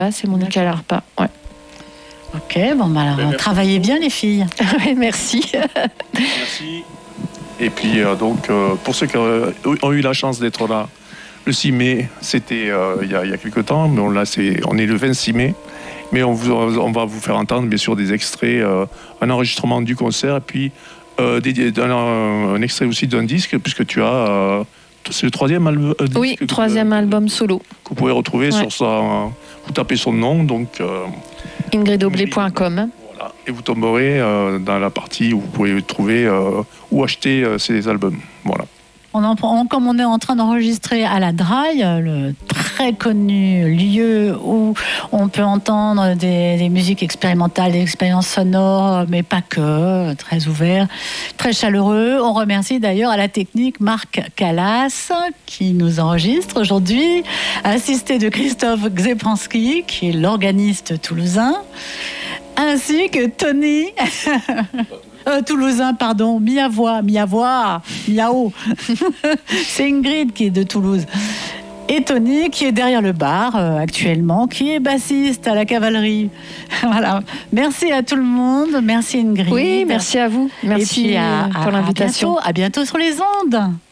C'est Monique à l'harpa. Ouais. Ok, alors travaillez bien les filles. Merci. Merci. Et puis pour ceux qui ont eu la chance d'être là, le 6 mai, c'était il y a quelques temps, mais on est le 26 mai. Mais on va vous faire entendre bien sûr des extraits, un enregistrement du concert, et puis un extrait aussi d'un disque, puisque tu as... c'est le troisième album. Oui, troisième album solo. Que vous pouvez retrouver sur sa... Vous tapez son nom, donc... ingridoblé.com. Voilà, et vous tomberez dans la partie où vous pouvez trouver ou acheter ces albums. Voilà. Comme on est en train d'enregistrer à la Draille, le très connu lieu où on peut entendre des musiques expérimentales, des expériences sonores, mais pas que, très ouvert, très chaleureux. On remercie d'ailleurs à la technique Marc Callas qui nous enregistre aujourd'hui, assisté de Christophe Gzepanski qui est l'organiste toulousain, ainsi que Tony... Toulousain, pardon, Miao. C'est Ingrid qui est de Toulouse. Et Tony qui est derrière le bar actuellement, qui est bassiste à la cavalerie. Voilà. Merci à tout le monde. Merci Ingrid. Oui, merci à vous. Merci et puis pour l'invitation. À bientôt sur les ondes.